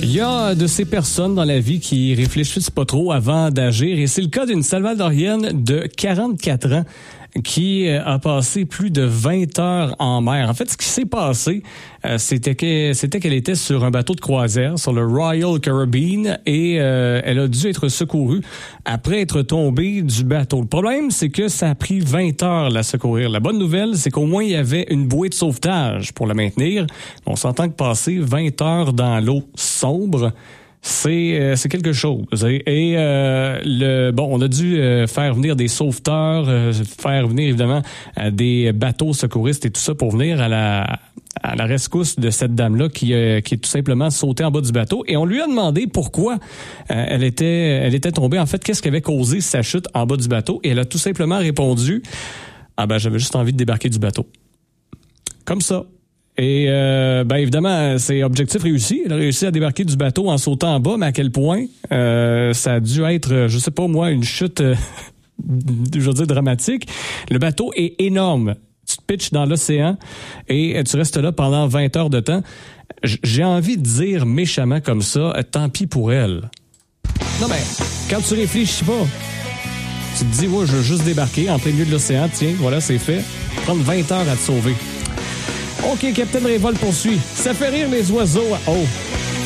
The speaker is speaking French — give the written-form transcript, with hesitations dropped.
Il y a de ces personnes dans la vie qui réfléchissent pas trop avant d'agir et c'est le cas d'une Salvadorienne de 44 ans qui a passé plus de 20 heures en mer. En fait, ce qui s'est passé, c'était qu'elle était sur un bateau de croisière, sur le Royal Caribbean, et elle a dû être secourue après être tombée du bateau. Le problème, c'est que ça a pris 20 heures la secourir. La bonne nouvelle, c'est qu'au moins, il y avait une bouée de sauvetage pour la maintenir. On s'entend que passer 20 heures dans l'eau sombre, c'est quelque chose. Et on a dû faire venir des sauveteurs, faire venir évidemment des bateaux secouristes et tout ça pour venir à la rescousse de cette dame-là qui est tout simplement sautée en bas du bateau. Et on lui a demandé pourquoi elle était tombée. En fait, qu'est-ce qui avait causé sa chute en bas du bateau? Et elle a tout simplement répondu, j'avais juste envie de débarquer du bateau. Comme ça. Et évidemment, c'est objectif réussi. Elle a réussi à débarquer du bateau en sautant en bas, mais à quel point ça a dû être, je sais pas moi, une chute, je veux dire, dramatique. Le bateau est énorme. Tu te pitches dans l'océan et tu restes là pendant 20 heures de temps. J'ai envie de dire méchamment comme ça, tant pis pour elle. Non mais, quand tu réfléchis pas, tu te dis, ouais, je veux juste débarquer en plein milieu de l'océan, tiens, voilà, c'est fait. Prendre 20 heures à te sauver. OK, Captain Révolt poursuit. Ça fait rire les oiseaux. Oh,